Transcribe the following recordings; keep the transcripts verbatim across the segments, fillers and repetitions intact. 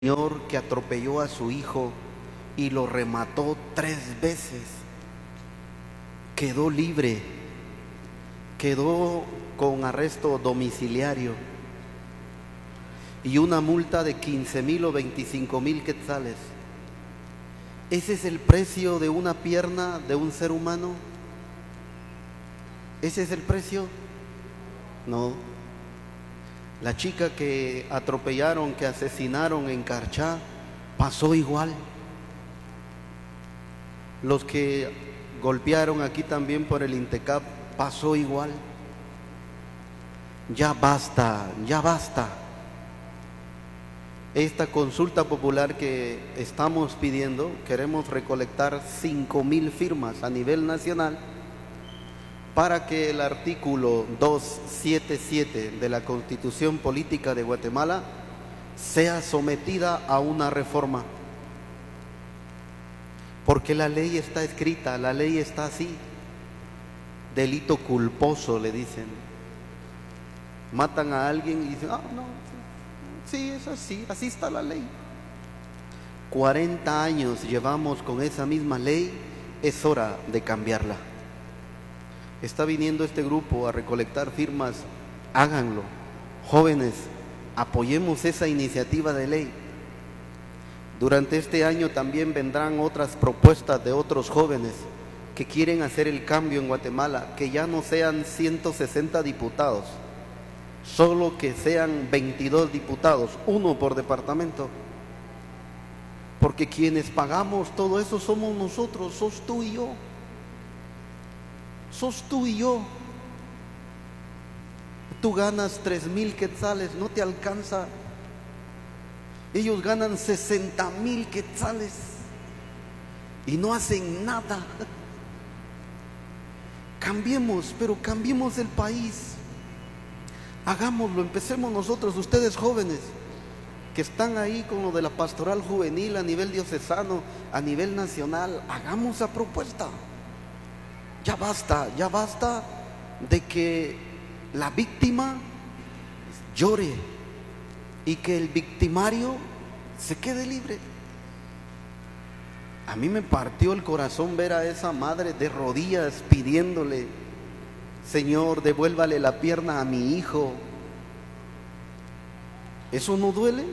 señor que atropelló a su hijo y lo remató tres veces, quedó libre, quedó con arresto domiciliario y una multa de quince mil o veinticinco mil quetzales. ¿Ese es el precio de una pierna de un ser humano? ¿Ese es el precio? No. La chica que atropellaron, que asesinaron en Carchá, pasó igual. Los que golpearon aquí también por el Intecap, pasó igual. Ya basta, ya basta. Esta consulta popular que estamos pidiendo, queremos recolectar cinco mil firmas a nivel nacional para que el artículo doscientos setenta y siete de la Constitución Política de Guatemala sea sometida a una reforma. Porque la ley está escrita, la ley está así. Delito culposo, le dicen. Matan a alguien y dicen, ah, no, sí, es así, así está la ley. cuarenta años llevamos con esa misma ley, es hora de cambiarla. Está viniendo este grupo a recolectar firmas, háganlo. Jóvenes, apoyemos esa iniciativa de ley. Durante este año también vendrán otras propuestas de otros jóvenes que quieren hacer el cambio en Guatemala, que ya no sean ciento sesenta diputados, solo que sean veintidós diputados, uno por departamento. Porque quienes pagamos todo eso somos nosotros, sos tú y yo. Sos tú y yo. Tú ganas tres mil quetzales, no te alcanza. Ellos ganan sesenta mil quetzales y no hacen nada. Cambiemos, pero cambiemos el país. Hagámoslo, empecemos nosotros, ustedes jóvenes que están ahí con lo de la pastoral juvenil a nivel diocesano, a nivel nacional, hagamos esa propuesta. Ya basta, ya basta de que la víctima llore y que el victimario se quede libre. A mí me partió el corazón ver a esa madre de rodillas pidiéndole, Señor, devuélvale la pierna a mi hijo. ¿Eso no duele?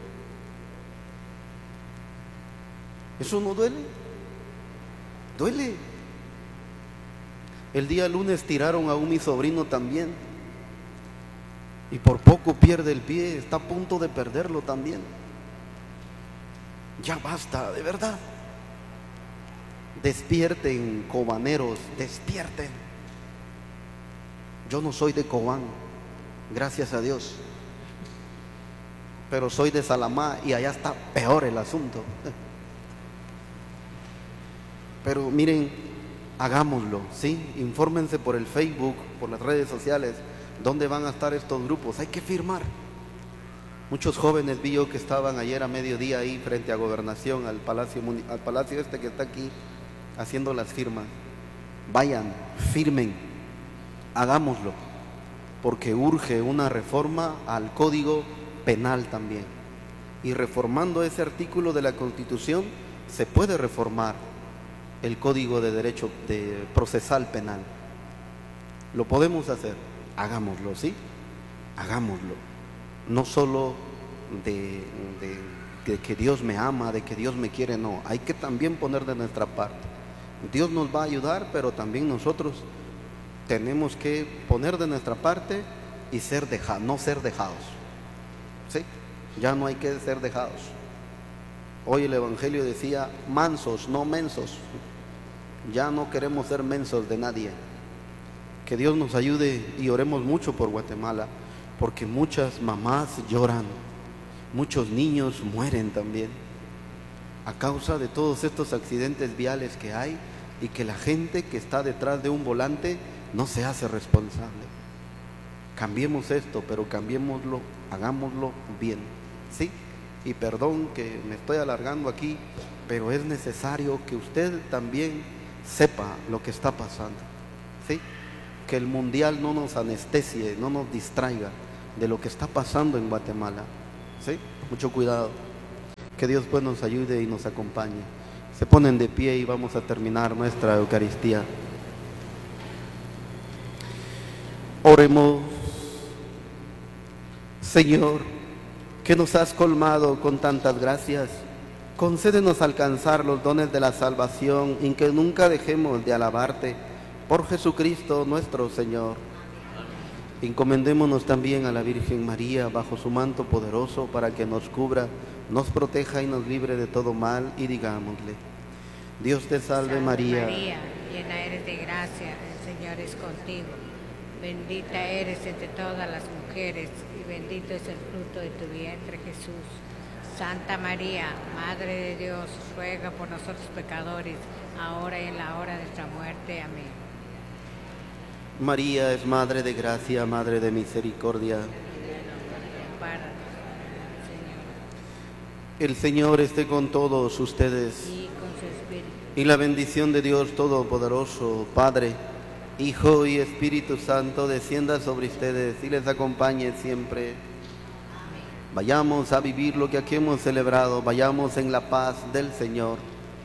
¿Eso no duele? Duele. El día lunes tiraron a un mi sobrino también y por poco pierde el pie, está a punto de perderlo también. Ya basta, de verdad. Despierten, cobaneros, despierten. Yo no soy de Cobán, gracias a Dios, pero soy de Salamá y allá está peor el asunto. Pero miren, hagámoslo, ¿sí? Infórmense por el Facebook, por las redes sociales, dónde van a estar estos grupos. Hay que firmar. Muchos jóvenes vi yo que estaban ayer a mediodía ahí frente a Gobernación, al palacio, al palacio este que está aquí, haciendo las firmas. Vayan, firmen, hagámoslo, porque urge una reforma al Código Penal también. Y reformando ese artículo de la Constitución, se puede reformar el Código de Derecho de Procesal Penal. Lo podemos hacer, hagámoslo, ¿sí? Hagámoslo. No solo de, de, de que Dios me ama, de que Dios me quiere, no. Hay que también poner de nuestra parte. Dios nos va a ayudar, pero también nosotros tenemos que poner de nuestra parte y ser dejados, no ser dejados, ¿sí? Ya no hay que ser dejados. Hoy el Evangelio decía, mansos, no mensos. Ya no queremos ser mensos de nadie. Que Dios nos ayude y oremos mucho por Guatemala, porque muchas mamás lloran, muchos niños mueren también a causa de todos estos accidentes viales que hay y que la gente que está detrás de un volante no se hace responsable. Cambiemos esto, pero cambiémoslo, hagámoslo bien, ¿sí? Y perdón que me estoy alargando aquí, pero es necesario que usted también sepa lo que está pasando, ¿sí? Que el mundial no nos anestesie, no nos distraiga de lo que está pasando en Guatemala, ¿sí? Mucho cuidado. Que Dios pues nos ayude y nos acompañe. Se ponen de pie y vamos a terminar nuestra Eucaristía. Oremos. Señor, que nos has colmado con tantas gracias, concédenos alcanzar los dones de la salvación y que nunca dejemos de alabarte por Jesucristo nuestro Señor. Encomendémonos también a la Virgen María bajo su manto poderoso para que nos cubra, nos proteja y nos libre de todo mal, y digámosle: Dios te salve, Salve María, María, llena eres de gracia, el Señor es contigo. Bendita eres entre todas las mujeres y bendito es el fruto de tu vientre, Jesús. Santa María, Madre de Dios, ruega por nosotros pecadores, ahora y en la hora de nuestra muerte. Amén. María es Madre de gracia, Madre de misericordia. Para, Señor, El Señor esté con todos ustedes, y con su Espíritu. y la bendición de Dios Todopoderoso, Padre, Hijo y Espíritu Santo, descienda sobre ustedes y les acompañe siempre. Vayamos a vivir lo que aquí hemos celebrado, vayamos en la paz del Señor.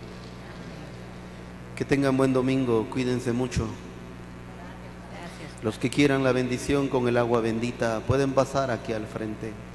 Que tengan buen domingo, cuídense mucho. Gracias. Los que quieran la bendición con el agua bendita pueden pasar aquí al frente.